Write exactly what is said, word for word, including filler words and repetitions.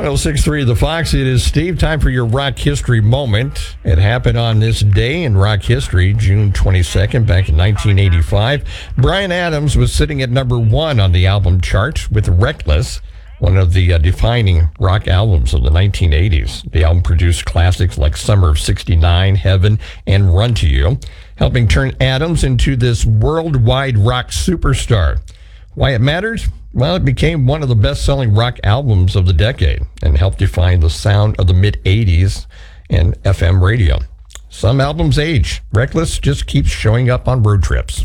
oh six point three The Fox, it is Steve. Time for your rock history moment. It happened on this day in rock history, June twenty-second, back in nineteen eighty-five. Bryan Adams was sitting at number one on the album chart with Reckless, one of the uh, defining rock albums of the nineteen eighties. The album produced classics like Summer of sixty-nine, Heaven, and Run to You, helping turn Adams into this worldwide rock superstar. Why it mattered? Well, it became one of the best-selling rock albums of the decade and helped define the sound of the mid-eighties and F M radio. Some albums age. Reckless just keeps showing up on road trips.